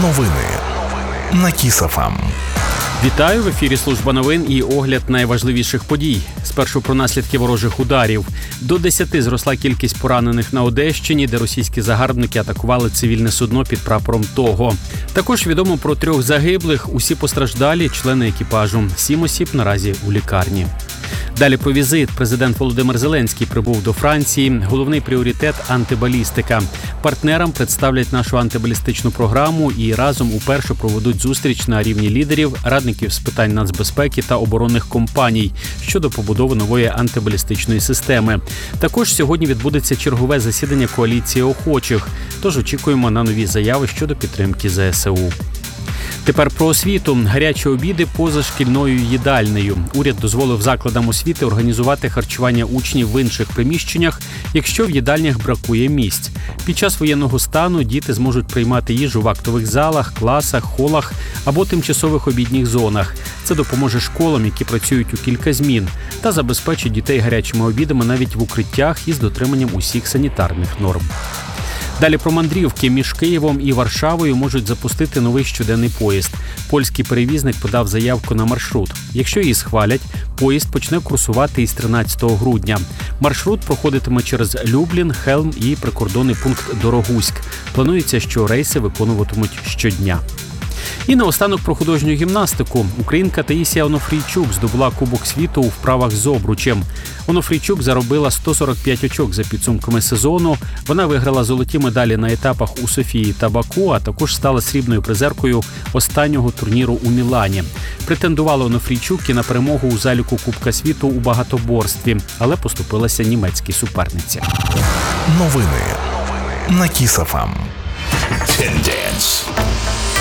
Новини на Кіс ФМ. Вітаю! В ефірі служба новин і огляд найважливіших подій. Спершу про наслідки ворожих ударів. До 10 зросла кількість поранених на Одещині, де російські загарбники атакували цивільне судно під прапором ТОГО. Також відомо про 3 загиблих. Усі постраждалі – члени екіпажу. 7 осіб наразі у лікарні. Далі про візит. Президент Володимир Зеленський прибув до Франції. Головний пріоритет – антибалістика. Партнерам представлять нашу антибалістичну програму і разом уперше проведуть зустріч на рівні лідерів, радників з питань нацбезпеки та оборонних компаній щодо побудови нової антибалістичної системи. Також сьогодні відбудеться чергове засідання коаліції охочих, тож очікуємо на нові заяви щодо підтримки ЗСУ. Тепер про освіту. Гарячі обіди поза шкільною їдальнею. Уряд дозволив закладам освіти організувати харчування учнів в інших приміщеннях, якщо в їдальнях бракує місць. Під час воєнного стану діти зможуть приймати їжу в актових залах, класах, холах або тимчасових обідніх зонах. Це допоможе школам, які працюють у кілька змін, та забезпечить дітей гарячими обідами навіть в укриттях із дотриманням усіх санітарних норм. Далі про мандрівки. Між Києвом і Варшавою можуть запустити новий щоденний поїзд. Польський перевізник подав заявку на маршрут. Якщо її схвалять, поїзд почне курсувати із 13 грудня. Маршрут проходитиме через Люблін, Хелм і прикордонний пункт Дорогуськ. Планується, що рейси виконуватимуть щодня. І наостанок про художню гімнастику. Українка Таїсія Онофрійчук здобула Кубок світу у вправах з обручем. Онофрійчук заробила 145 очок за підсумками сезону. Вона виграла золоті медалі на етапах у Софії та Баку, а також стала срібною призеркою останнього турніру у Мілані. Претендувала Онофрійчук і на перемогу у заліку Кубка світу у багатоборстві, але поступилася німецькій суперниці. Новини на Кіс ФМ. Tendence.